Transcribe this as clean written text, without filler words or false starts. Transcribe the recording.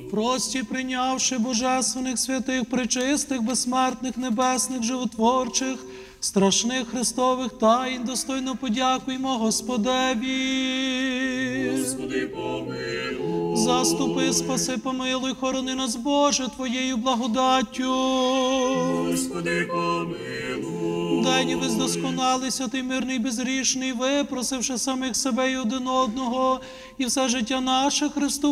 Прості, прийнявши божественних, святих, пречистих, безсмертних, небесних, животворчих, страшних Христових таїн, достойно подякуємо Господеві. Господи, помилуй. Заступи, спаси, помилуй, хорони нас, Боже, Твоєю благодаттю. Господи, помилуй. День і виздосконалий, святий, мирний, безгрішний, випросивши самих себе і один одного, і все життя наше Христу